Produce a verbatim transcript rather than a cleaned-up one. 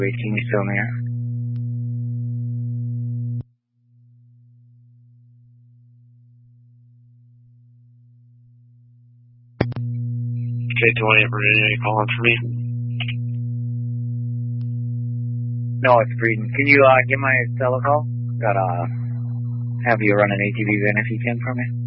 Wait, can you still hear? J twenty Virginia, you calling for me? No, it's Breeden. Can you uh, give my cell a call? Gotta have you run an A T V van if you can for me.